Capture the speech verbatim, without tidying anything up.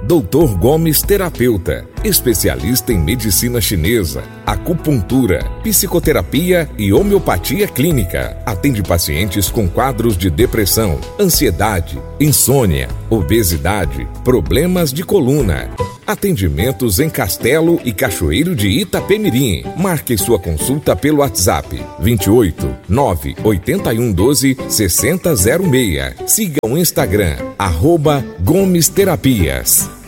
doutor Gomes Terapeuta, especialista em medicina chinesa, acupuntura, psicoterapia e homeopatia clínica. Atende pacientes com quadros de depressão, ansiedade, insônia, obesidade, problemas de coluna. Atendimentos em Castelo e Cachoeiro de Itapemirim. Marque sua consulta pelo WhatsApp vinte e oito, nove oito um, doze, sessenta zero seis. Siga o Instagram, arroba Gomes Terapias.